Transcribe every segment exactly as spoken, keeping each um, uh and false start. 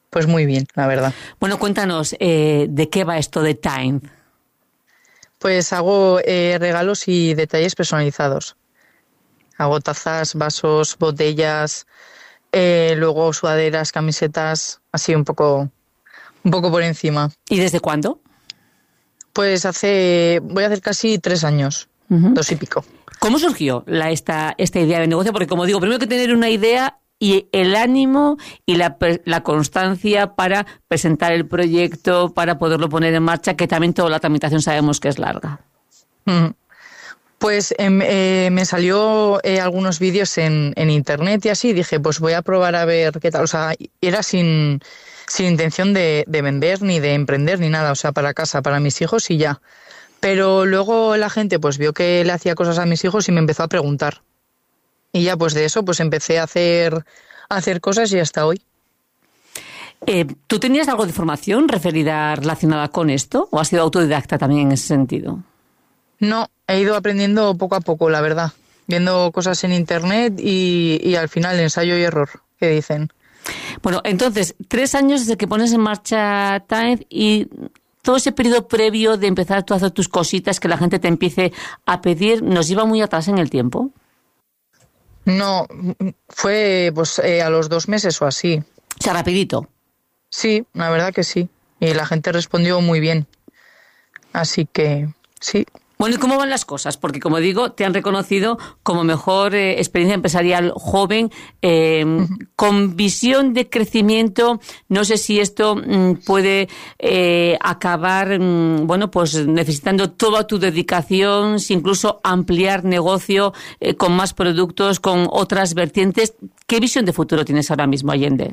pues muy bien, la verdad. Bueno, cuéntanos, eh, ¿de qué va esto de Time? Pues hago eh, regalos y detalles personalizados. Hago tazas, vasos, botellas, eh, luego sudaderas, camisetas, así un poco, un poco por encima. ¿Y desde cuándo? Pues hace, voy a hacer casi tres años, uh-huh. dos y pico. ¿Cómo surgió la, esta, esta idea de negocio? Porque como digo, primero hay que tener una idea y el ánimo y la, la constancia para presentar el proyecto, para poderlo poner en marcha, que también toda la tramitación sabemos que es larga. Uh-huh. Pues eh, eh, me salió eh, algunos vídeos en, en internet y así, dije, pues voy a probar a ver qué tal. O sea, era sin, sin intención de, de vender, ni de emprender, ni nada, o sea, para casa, para mis hijos y ya. Pero luego la gente pues vio que le hacía cosas a mis hijos y me empezó a preguntar. Y ya pues de eso pues empecé a hacer, a hacer cosas y hasta hoy. Eh, ¿Tú tenías algo de formación referida, relacionada con esto? ¿O has sido autodidacta también en ese sentido? No, he ido aprendiendo poco a poco, la verdad. Viendo cosas en internet y, y al final ensayo y error, que dicen. Bueno, entonces, tres años desde que pones en marcha Time y todo ese periodo previo de empezar tú a hacer tus cositas, que la gente te empiece a pedir, ¿nos lleva muy atrás en el tiempo? No, fue pues eh, a los dos meses o así. O sea, rapidito. Sí, la verdad que sí. Y la gente respondió muy bien. Así que sí. Bueno, ¿y cómo van las cosas? Porque, como digo, te han reconocido como mejor eh, experiencia empresarial joven, eh, uh-huh. con visión de crecimiento. No sé si esto mm, puede eh, acabar, mm, bueno, pues necesitando toda tu dedicación, si incluso ampliar negocio eh, con más productos, con otras vertientes. ¿Qué visión de futuro tienes ahora mismo, Allende?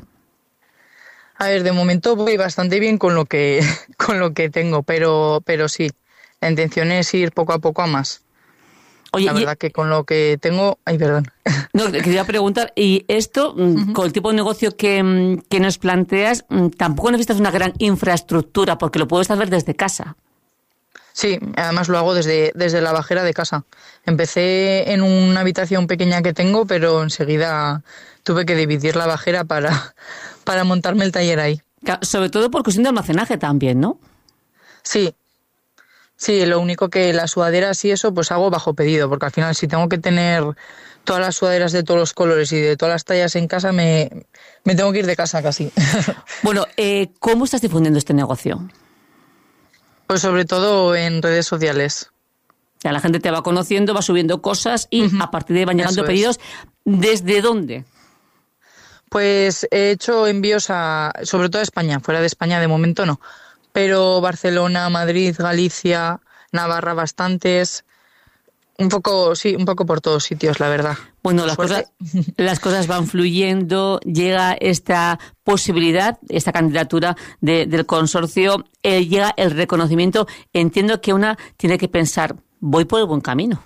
A ver, de momento voy bastante bien con lo que, con lo que tengo, pero, pero sí. La intención es ir poco a poco a más. Oye, la verdad y... que con lo que tengo... Ay, perdón. No, quería preguntar, y esto, uh-huh. con el tipo de negocio que, que nos planteas, tampoco necesitas una gran infraestructura, porque lo puedes hacer desde casa. Sí, además lo hago desde, desde la bajera de casa. Empecé en una habitación pequeña que tengo, pero enseguida tuve que dividir la bajera para, para montarme el taller ahí. Sobre todo por cuestión de almacenaje también, ¿no? Sí. Sí, lo único que las sudaderas y eso pues hago bajo pedido, porque al final si tengo que tener todas las sudaderas de todos los colores y de todas las tallas en casa, me, me tengo que ir de casa casi. Bueno, eh, ¿cómo estás difundiendo este negocio? Pues sobre todo en redes sociales. Ya la gente te va conociendo, va subiendo cosas y uh-huh. a partir de ahí van llegando eso pedidos. Es. ¿Desde dónde? Pues he hecho envíos a, sobre todo a España, fuera de España de momento no. Pero Barcelona, Madrid, Galicia, Navarra, bastantes, un poco, sí, un poco por todos sitios, la verdad. Bueno, las cosas, las cosas van fluyendo, llega esta posibilidad, esta candidatura de, del consorcio, eh, llega el reconocimiento. Entiendo que una tiene que pensar, voy por el buen camino.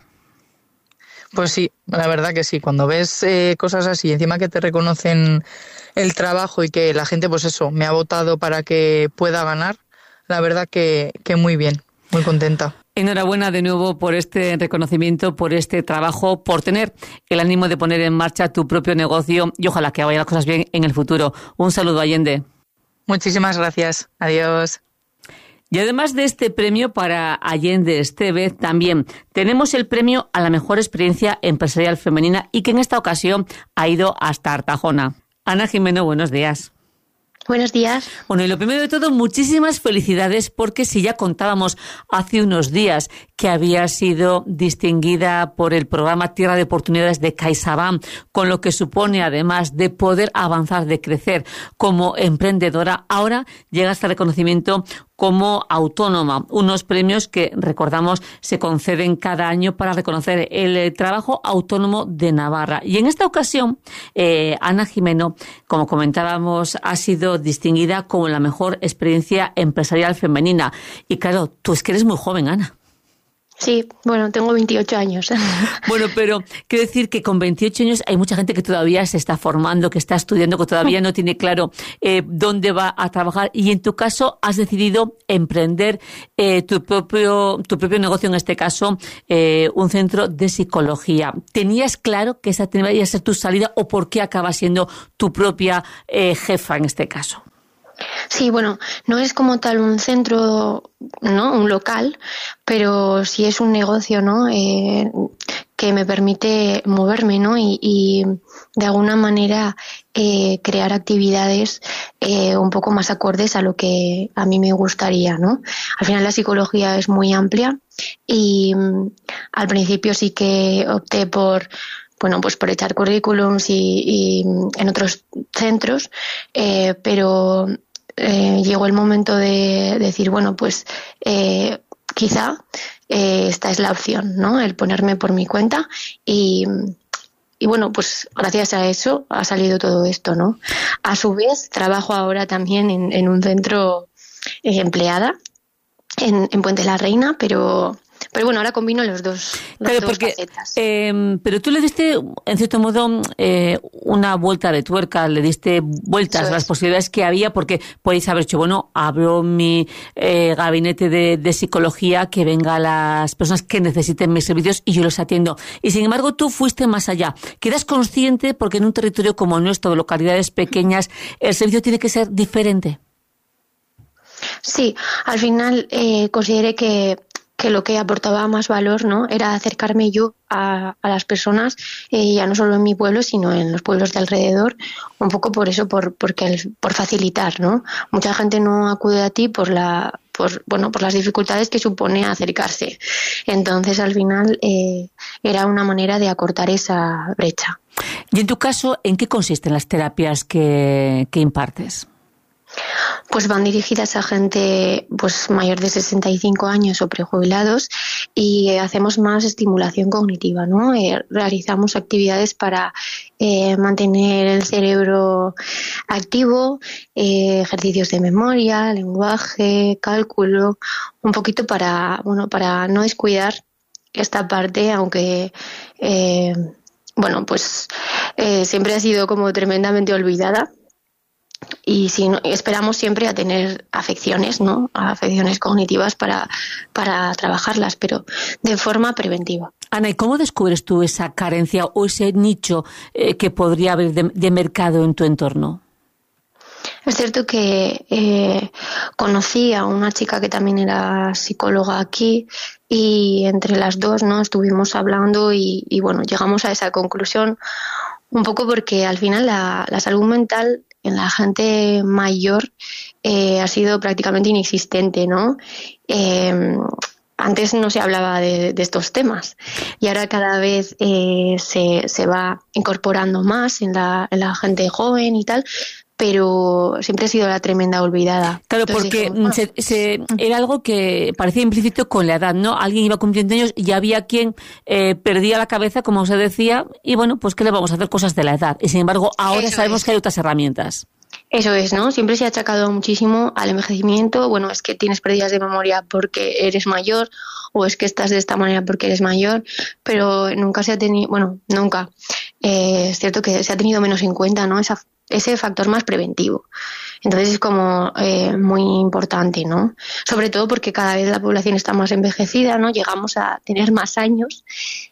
Pues sí, la verdad que sí. Cuando ves eh, cosas así, encima que te reconocen el trabajo y que la gente, pues eso, me ha votado para que pueda ganar, la verdad que, que muy bien, muy contenta. Enhorabuena de nuevo por este reconocimiento, por este trabajo, por tener el ánimo de poner en marcha tu propio negocio y ojalá que vayan las cosas bien en el futuro. Un saludo, Allende. Muchísimas gracias. Adiós. Y además de este premio para Allende Estevez, también tenemos el premio a la mejor experiencia empresarial femenina y que en esta ocasión ha ido hasta Artajona. Ana Jimeno, buenos días. Buenos días. Bueno, y lo primero de todo, muchísimas felicidades porque si ya contábamos hace unos días que había sido distinguida por el programa Tierra de Oportunidades de CaixaBank, con lo que supone además de poder avanzar, de crecer como emprendedora, ahora llega este reconocimiento como autónoma, unos premios que, recordamos, se conceden cada año para reconocer el trabajo autónomo de Navarra. Y en esta ocasión, eh, Ana Jimeno, como comentábamos, ha sido distinguida como la mejor experiencia empresarial femenina. Y claro, tú es que eres muy joven, Ana. Sí, bueno, tengo veintiocho años. Bueno, pero quiero decir que con veintiocho años hay mucha gente que todavía se está formando, que está estudiando, que todavía no tiene claro eh, dónde va a trabajar. Y en tu caso has decidido emprender eh, tu propio tu propio negocio, en este caso eh, un centro de psicología. ¿Tenías claro que esa tenía que ser tu salida o por qué acabas siendo tu propia eh, jefa en este caso? Sí, bueno, no es como tal un centro, ¿no? Un local, pero sí es un negocio, ¿no? Eh, que me permite moverme, ¿no? Y, y de alguna manera eh, crear actividades eh, un poco más acordes a lo que a mí me gustaría, ¿no? Al final la psicología es muy amplia y mm, al principio sí que opté por bueno, pues por echar currículums y, y en otros centros, eh, pero eh, llegó el momento de decir, bueno, pues eh, quizá eh, esta es la opción, ¿no? El ponerme por mi cuenta y, y bueno, pues gracias a eso ha salido todo esto, ¿no? A su vez, trabajo ahora también en, en un centro eh, empleada en, en Puente la Reina, pero... Pero bueno, ahora combino los dos, las claro, dos porque, facetas. Eh, pero tú le diste, en cierto modo, eh, una vuelta de tuerca, le diste vueltas a las posibilidades que había, porque podéis haber dicho, bueno, abro mi eh, gabinete de, de psicología, que venga a las personas que necesiten mis servicios y yo los atiendo. Y sin embargo, tú fuiste más allá. Quedas consciente porque en un territorio como el nuestro, de localidades pequeñas, el servicio tiene que ser diferente. Sí, al final eh, consideré que que lo que aportaba más valor, ¿no? Era acercarme yo a, a las personas, eh, ya no solo en mi pueblo, sino en los pueblos de alrededor, un poco por eso, por porque el, por facilitar, ¿no? Mucha gente no acude a ti por la por bueno por las dificultades que supone acercarse. Entonces, al final, eh, era una manera de acortar esa brecha. Y en tu caso, ¿en qué consisten las terapias que, que impartes? Pues van dirigidas a gente pues mayor de sesenta y cinco años o prejubilados y hacemos más estimulación cognitiva, ¿no? Eh, realizamos actividades para eh, mantener el cerebro activo, eh, ejercicios de memoria, lenguaje, cálculo, un poquito para, bueno, para no descuidar esta parte, aunque eh, bueno, pues eh, siempre ha sido como tremendamente olvidada. Y si no, esperamos siempre a tener afecciones, ¿no? Afecciones cognitivas para, para trabajarlas, pero de forma preventiva. Ana, ¿y cómo descubres tú esa carencia o ese nicho eh, que podría haber de, de mercado en tu entorno? Es cierto que eh, conocí a una chica que también era psicóloga aquí y entre las dos, ¿no? Estuvimos hablando y, y bueno, llegamos a esa conclusión un poco porque al final la, la salud mental en la gente mayor eh, ha sido prácticamente inexistente, ¿no? Eh, antes no se hablaba de, de estos temas y ahora cada vez eh, se, se va incorporando más en la, en la gente joven y tal, pero siempre ha sido la tremenda olvidada. Claro, Entonces, porque digo, bueno, se, se, era algo que parecía implícito con la edad, ¿no? Alguien iba cumpliendo años y había quien eh, perdía la cabeza, como se decía, y bueno, pues ¿qué le vamos a hacer? Cosas de la edad. Y sin embargo, ahora Eso sabemos es. que hay otras herramientas. Eso es, ¿no? Siempre se ha achacado muchísimo al envejecimiento. Bueno, es que tienes pérdidas de memoria porque eres mayor o es que estás de esta manera porque eres mayor, pero nunca se ha tenido, bueno, nunca. Eh, es cierto que se ha tenido menos en cuenta, ¿no? Esa, ese factor más preventivo. Entonces es como eh, muy importante, ¿no? Sobre todo porque cada vez la población está más envejecida, ¿no? Llegamos a tener más años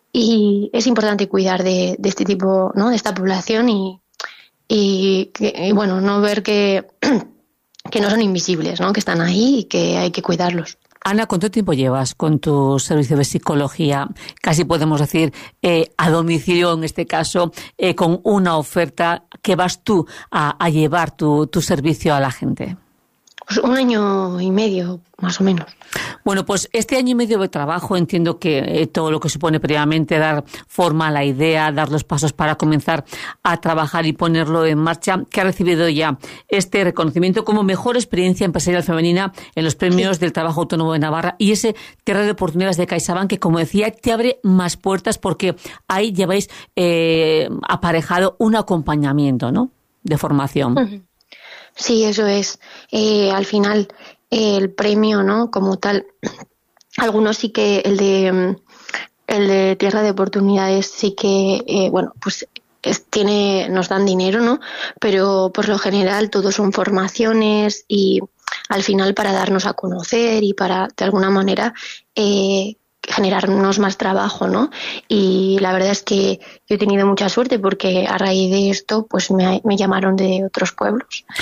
y es importante cuidar de, de este tipo, ¿no? De esta población y Y, y bueno, no ver que, que no son invisibles, ¿no? Que están ahí y que hay que cuidarlos. Ana, ¿cuánto tiempo llevas con tu servicio de psicología? Casi podemos decir eh, a domicilio, en este caso, eh, con una oferta que vas tú a, a llevar tu, tu servicio a la gente. Pues un año y medio, más o menos. Bueno, pues este año y medio de trabajo entiendo que eh, todo lo que supone previamente dar forma a la idea, dar los pasos para comenzar a trabajar y ponerlo en marcha, que ha recibido ya este reconocimiento como mejor experiencia empresarial femenina en los premios sí. del Trabajo Autónomo de Navarra y ese Tierra de Oportunidades de CaixaBank que, como decía, te abre más puertas porque ahí lleváis eh, aparejado un acompañamiento, ¿no?, de formación. Uh-huh. Sí, eso es. Eh, al final, eh, el premio, ¿no?, como tal, algunos sí que el de el de Tierra de Oportunidades sí que, eh, bueno, pues es, tiene nos dan dinero, ¿no? Pero por lo general todos son formaciones y al final para darnos a conocer y para, de alguna manera, eh, generarnos más trabajo, ¿no? Y la verdad es que yo he tenido mucha suerte porque a raíz de esto pues me, me llamaron de otros pueblos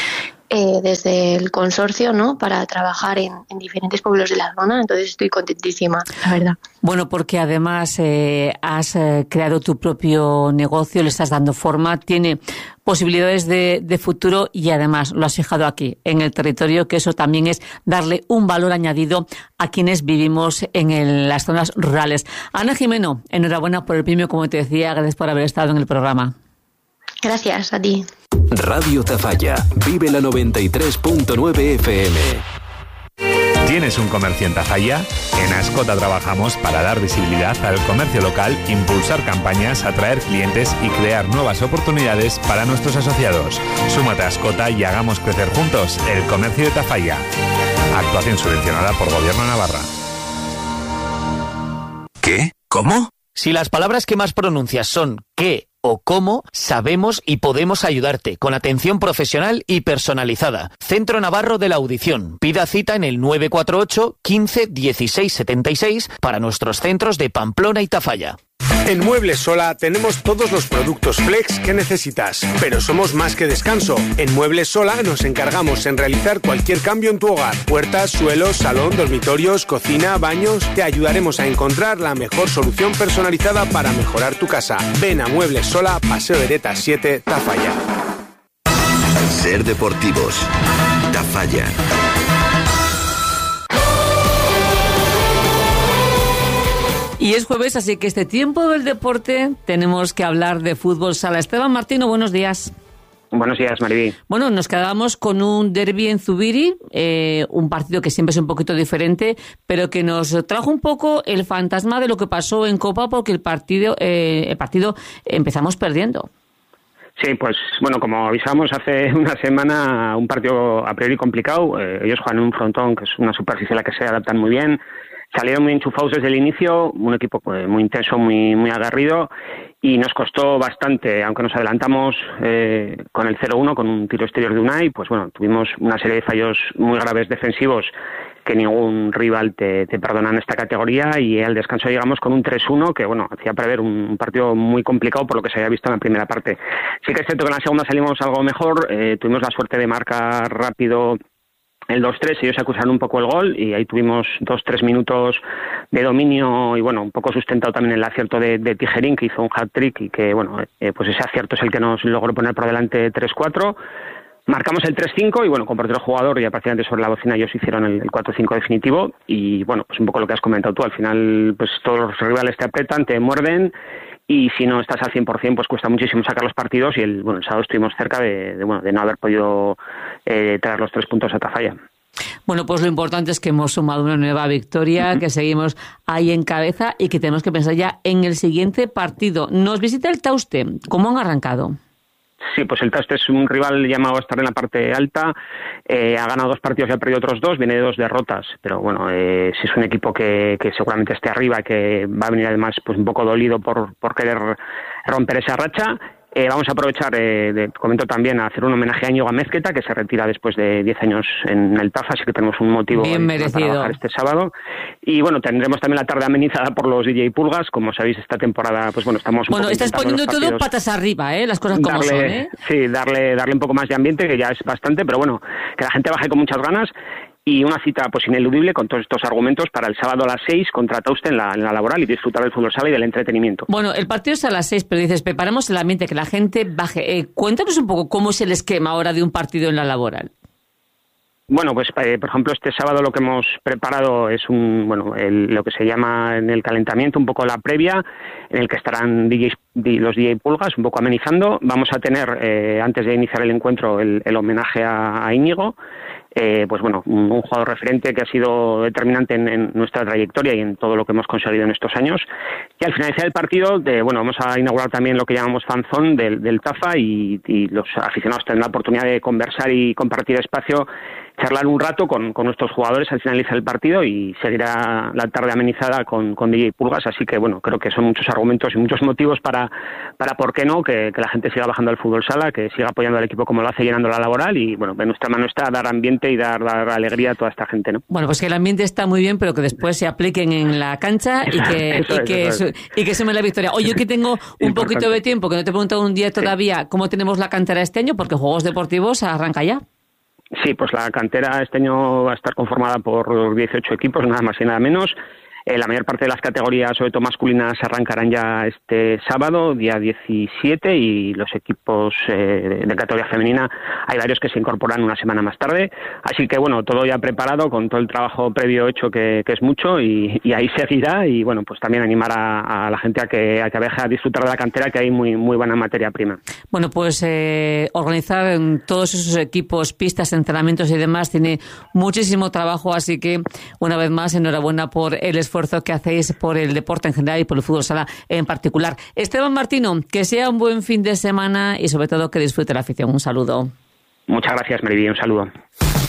eh, desde el consorcio, ¿no? Para trabajar en, en diferentes pueblos de la zona. Entonces estoy contentísima, la verdad. Bueno, porque además eh, has eh, creado tu propio negocio, le estás dando forma, tiene posibilidades de, de futuro y además lo has fijado aquí, en el territorio, que eso también es darle un valor añadido a quienes vivimos en el, las zonas rurales. Ana Jimeno, enhorabuena por el premio, como te decía, gracias por haber estado en el programa. Gracias a ti. Radio Tafalla, vive la noventa y tres punto nueve F M. ¿Tienes un comercio en Tafalla? En Ascota trabajamos para dar visibilidad al comercio local, impulsar campañas, atraer clientes y crear nuevas oportunidades para nuestros asociados. Súmate a Ascota y hagamos crecer juntos el comercio de Tafalla. Actuación subvencionada por Gobierno de Navarra. ¿Qué? ¿Cómo? Si las palabras que más pronuncias son qué o cómo, sabemos y podemos ayudarte con atención profesional y personalizada. Centro Navarro de la Audición. Pida cita en el nueve cuatro ocho, quince, dieciséis setenta y seis para nuestros centros de Pamplona y Tafalla. En Muebles Sola tenemos todos los productos Flex que necesitas, pero somos más que descanso. En Muebles Sola nos encargamos en realizar cualquier cambio en tu hogar. Puertas, suelos, salón, dormitorios, cocina, baños. Te ayudaremos a encontrar la mejor solución personalizada para mejorar tu casa. Ven a Muebles Sola, Paseo Hereta siete, Tafalla. Ser deportivos. Tafalla. Y es jueves, así que este tiempo del deporte tenemos que hablar de fútbol sala. Esteban Martino, buenos días. Buenos días, Mariví. Bueno, nos quedábamos con un derbi en Zubiri, eh, un partido que siempre es un poquito diferente, pero que nos trajo un poco el fantasma de lo que pasó en Copa, porque el partido, eh, el partido empezamos perdiendo. Sí, pues bueno, como avisamos hace una semana, un partido a priori complicado. Eh, ellos juegan en un frontón, que es una superficie a la que se adaptan muy bien. Salieron muy enchufados desde el inicio, un equipo pues, muy intenso, muy muy aguerrido, y nos costó bastante, aunque nos adelantamos eh, con el cero uno, con un tiro exterior de Unai, pues bueno, tuvimos una serie de fallos muy graves defensivos que ningún rival te, te perdona en esta categoría, y al descanso llegamos con un tres uno que, bueno, hacía prever un partido muy complicado por lo que se había visto en la primera parte. Sí que es cierto que en la segunda salimos algo mejor, eh, tuvimos la suerte de marcar rápido el dos tres, ellos acusaron un poco el gol y ahí tuvimos dos tres minutos de dominio y bueno, un poco sustentado también el acierto de, de Tijerín, que hizo un hat-trick y que bueno, eh, pues ese acierto es el que nos logró poner por delante tres cuatro. Marcamos el tres cinco y bueno, con portero jugador ya prácticamente sobre la bocina ellos hicieron el, el cuatro cinco definitivo y bueno, pues un poco lo que has comentado tú, al final pues todos los rivales te apretan, te muerden y si no estás al cien por ciento pues cuesta muchísimo sacar los partidos y el bueno el sábado estuvimos cerca de, de, bueno, de no haber podido eh, traer los tres puntos a Tafalla. Bueno, pues lo importante es que hemos sumado una nueva victoria, uh-huh. que seguimos ahí en cabeza y que tenemos que pensar ya en el siguiente partido. Nos visita el Tauste. ¿Cómo han arrancado? Sí, pues el Tauste es un rival llamado a estar en la parte alta, eh, ha ganado dos partidos y ha perdido otros dos, viene de dos derrotas, pero bueno, eh, si es un equipo que, que seguramente esté arriba, que va a venir además pues un poco dolido por, por querer romper esa racha. Eh, vamos a aprovechar, eh, de, comento también, a hacer un homenaje a Íñigo Amezqueta, que se retira después de diez años en el Tafa, así que tenemos un motivo bien merecido para trabajar este sábado. Y bueno, tendremos también la tarde amenizada por los D J Pulgas, como sabéis, esta temporada, pues bueno, estamos... Bueno, estás poniendo todo patas arriba, ¿eh? Las cosas como darle, son, ¿eh? Sí, darle, darle un poco más de ambiente, que ya es bastante, pero bueno, que la gente baje con muchas ganas. Y una cita pues ineludible con todos estos argumentos para el sábado a las seis contra Tauste en la, en la laboral y disfrutar del fútbol sala y del entretenimiento. Bueno, el partido es a las seis, pero dices, preparamos el ambiente, que la gente baje. Eh, cuéntanos un poco cómo es el esquema ahora de un partido en la laboral. Bueno, pues eh, por ejemplo este sábado lo que hemos preparado es un bueno el, lo que se llama en el calentamiento un poco la previa, en el que estarán D Js, los D J Pulgas un poco amenizando. Vamos a tener eh, antes de iniciar el encuentro el, el homenaje a, a Íñigo. Eh, pues bueno, un, un jugador referente que ha sido determinante en, en nuestra trayectoria y en todo lo que hemos conseguido en estos años. Y al finalizar el partido, de, bueno, vamos a inaugurar también lo que llamamos fanzón del, del Tafa y, y los aficionados tendrán la oportunidad de conversar y compartir espacio, charlar un rato con, con nuestros jugadores al finalizar el partido y seguirá la tarde amenizada con, con D J Pulgas, así que bueno, creo que son muchos argumentos y muchos motivos para, para ¿por qué no?, que, que la gente siga bajando al fútbol sala, que siga apoyando al equipo como lo hace, llenando la laboral y bueno, en nuestra mano está dar ambiente y dar, dar alegría a toda esta gente, ¿no? Bueno, pues que el ambiente está muy bien, pero que después se apliquen en la cancha y que, y, que es, y que sume la victoria. Oye, que tengo un Importante. poquito de tiempo, que no te he preguntado un día todavía sí. cómo tenemos la cantera este año, porque Juegos Deportivos arranca ya. Sí, pues la cantera este año va a estar conformada por dieciocho equipos, nada más y nada menos. Eh, la mayor parte de las categorías, sobre todo masculinas, arrancarán ya este sábado, día diecisiete, y los equipos eh, de categoría femenina hay varios que se incorporan una semana más tarde. Así que, bueno, todo ya preparado, con todo el trabajo previo hecho, que, que es mucho, y, y ahí seguirá. Y, bueno, pues también animar a, a la gente a que, a que viaje a disfrutar de la cantera, que hay muy, muy buena materia prima. Bueno, pues eh, organizar en todos esos equipos, pistas, entrenamientos y demás tiene muchísimo trabajo, así que, una vez más, enhorabuena por el esfuerzo que hacéis por el deporte en general y por el fútbol sala en particular. Esteban Martino, que sea un buen fin de semana y sobre todo que disfrute la afición. Un saludo. Muchas gracias, Mariby. Un saludo.